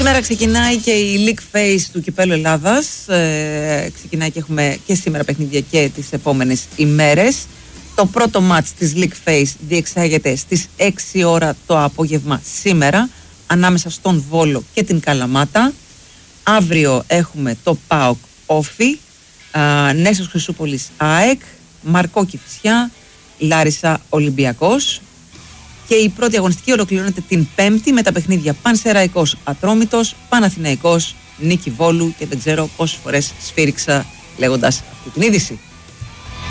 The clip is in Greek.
Σήμερα ξεκινάει και η League Phase του Κυπέλλου Ελλάδας. Ξεκινάει και έχουμε και σήμερα παιχνίδια και τις επόμενες ημέρες. Το πρώτο μάτς της League Phase διεξάγεται στις 6 ώρα το απόγευμα σήμερα, ανάμεσα στον Βόλο και την Καλαμάτα. Αύριο έχουμε το ΠΑΟΚ Όφι, Νέσος Χρυσούπολης ΑΕΚ, Μαρκό Κηφισιά, Λάρισα Ολυμπιακός. Και η πρώτη αγωνιστική ολοκληρώνεται την Πέμπτη με τα παιχνίδια Πανσεραϊκός Ατρόμητος, Παναθηναϊκός Νίκη Βόλου, και δεν ξέρω πόσες φορές σφύριξα λέγοντας αυτή την είδηση.